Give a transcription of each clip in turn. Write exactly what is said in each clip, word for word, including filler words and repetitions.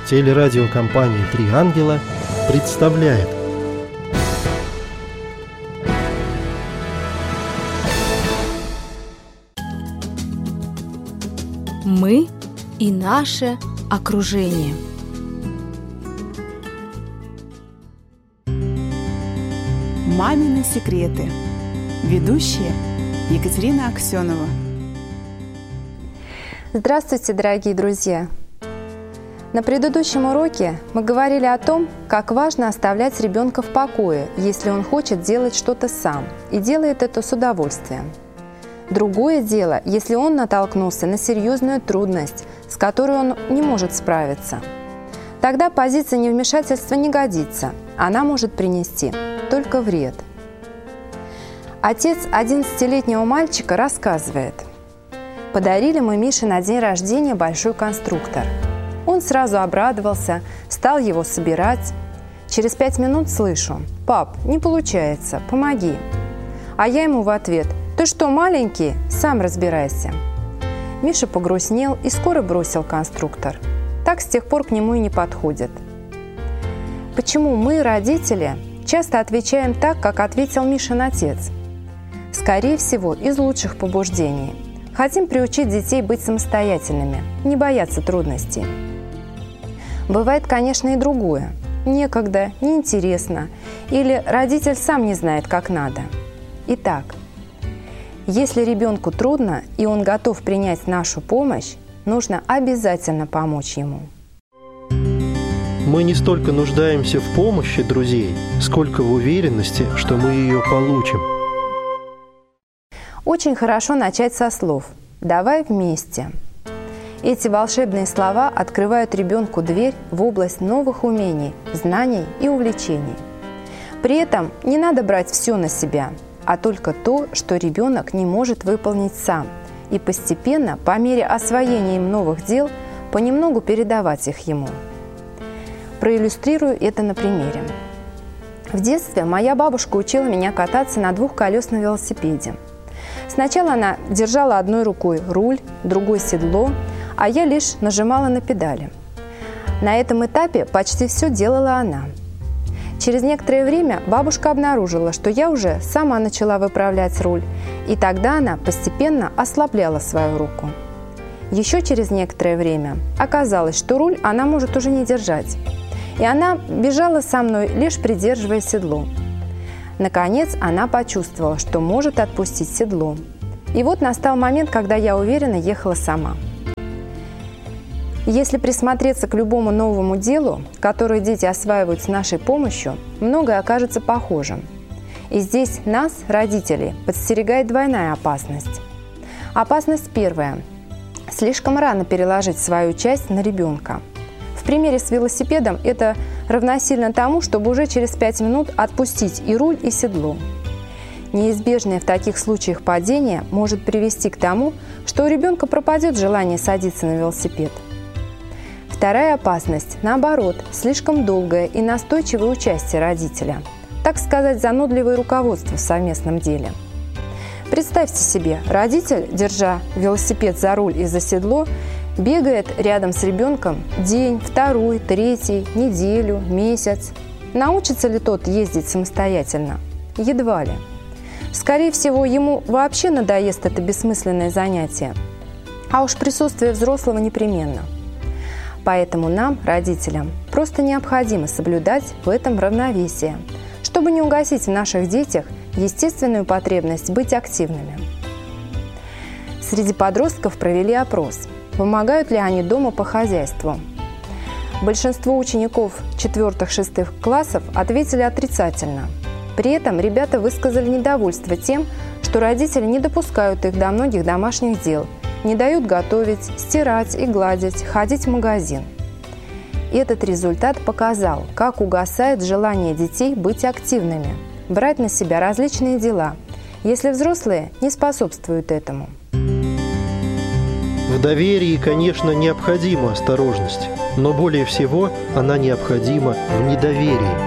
Телерадиокомпания «Три ангела» представляет. Мы и наше окружение. Мамины секреты. Ведущая Екатерина Аксенова. Здравствуйте, дорогие друзья! На предыдущем уроке мы говорили о том, как важно оставлять ребенка в покое, если он хочет делать что-то сам и делает это с удовольствием. Другое дело, если он натолкнулся на серьезную трудность, с которой он не может справиться. Тогда позиция невмешательства не годится, она может принести только вред. Отец одиннадцатилетнего мальчика рассказывает: «Подарили мы Мише на день рождения большой конструктор. Он сразу обрадовался, стал его собирать. Через пять минут слышу: «Пап, не получается, помоги». А я ему в ответ: «Ты что, маленький? Сам разбирайся». Миша погрустнел и скоро бросил конструктор. Так с тех пор к нему и не подходит. Почему мы, родители, часто отвечаем так, как ответил Мишин отец? Скорее всего, из лучших побуждений. Хотим приучить детей быть самостоятельными, не бояться трудностей. Бывает, конечно, и другое. Некогда, неинтересно, или родитель сам не знает, как надо. Итак, если ребенку трудно, и он готов принять нашу помощь, нужно обязательно помочь ему. Мы не столько нуждаемся в помощи друзей, сколько в уверенности, что мы ее получим. Очень хорошо начать со слов «давай вместе». Эти волшебные слова открывают ребенку дверь в область новых умений, знаний и увлечений. При этом не надо брать все на себя, а только то, что ребенок не может выполнить сам, и постепенно, по мере освоения им новых дел, понемногу передавать их ему. Проиллюстрирую это на примере. В детстве моя бабушка учила меня кататься на двухколесном велосипеде. Сначала она держала одной рукой руль, другой седло, а я лишь нажимала на педали. На этом этапе почти все делала она. Через некоторое время бабушка обнаружила, что я уже сама начала выправлять руль, и тогда она постепенно ослабляла свою руку. Еще через некоторое время оказалось, что руль она может уже не держать, и она бежала со мной, лишь придерживая седло. Наконец она почувствовала, что может отпустить седло. И вот настал момент, когда я уверенно ехала сама. Если присмотреться к любому новому делу, которое дети осваивают с нашей помощью, многое окажется похожим. И здесь нас, родителей, подстерегает двойная опасность. Опасность первая – слишком рано переложить свою часть на ребенка. В примере с велосипедом это равносильно тому, чтобы уже через пять минут отпустить и руль, и седло. Неизбежное в таких случаях падение может привести к тому, что у ребенка пропадет желание садиться на велосипед. Вторая опасность, наоборот, слишком долгое и настойчивое участие родителя, так сказать, занудливое руководство в совместном деле. Представьте себе, родитель, держа велосипед за руль и за седло, бегает рядом с ребенком день, второй, третий, неделю, месяц. Научится ли тот ездить самостоятельно? Едва ли. Скорее всего, ему вообще надоест это бессмысленное занятие. А уж присутствие взрослого непременно. Поэтому нам, родителям, просто необходимо соблюдать в этом равновесие, чтобы не угасить в наших детях естественную потребность быть активными. Среди подростков провели опрос. Помогают ли они дома по хозяйству? Большинство учеников четвёртых-шестых классов ответили отрицательно. При этом ребята высказали недовольство тем, что родители не допускают их до многих домашних дел, не дают готовить, стирать и гладить, ходить в магазин. Этот результат показал, как угасает желание детей быть активными, брать на себя различные дела, если взрослые не способствуют этому. В доверии, конечно, необходима осторожность, но более всего она необходима в недоверии.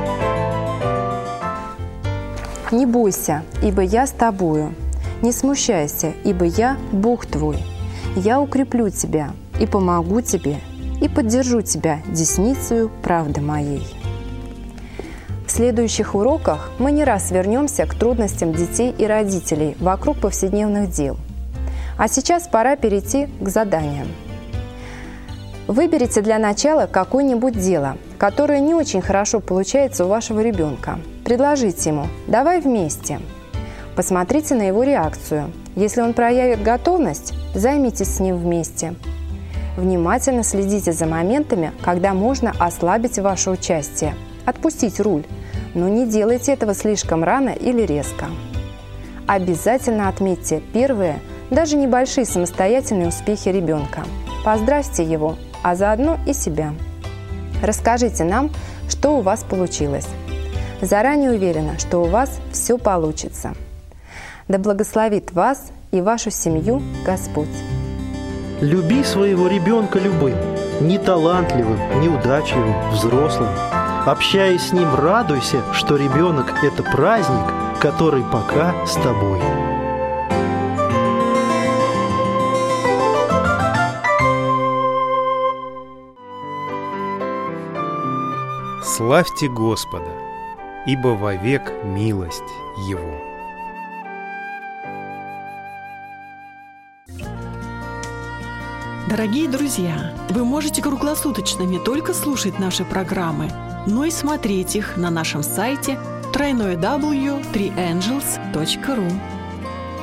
«Не бойся, ибо я с тобою. Не смущайся, ибо я Бог твой. Я укреплю тебя и помогу тебе, и поддержу тебя десницею правды моей». В следующих уроках мы не раз вернемся к трудностям детей и родителей вокруг повседневных дел. А сейчас пора перейти к заданиям. Выберите для начала какое-нибудь дело, которое не очень хорошо получается у вашего ребенка. Предложите ему «давай вместе». Посмотрите на его реакцию. Если он проявит готовность, займитесь с ним вместе. Внимательно следите за моментами, когда можно ослабить ваше участие, отпустить руль, но не делайте этого слишком рано или резко. Обязательно отметьте первые, даже небольшие самостоятельные успехи ребенка. Поздравьте его, а заодно и себя. Расскажите нам, что у вас получилось. Заранее уверена, что у вас все получится. Да благословит вас и вашу семью Господь. Люби своего ребенка любым, неталантливым, неудачливым, взрослым. Общаясь с ним, радуйся, что ребенок – это праздник, который пока с тобой. Славьте Господа, ибо вовек милость Его. Дорогие друзья, вы можете круглосуточно не только слушать наши программы, но и смотреть их на нашем сайте дабл ю дабл ю дабл ю точка три энджелс точка ру.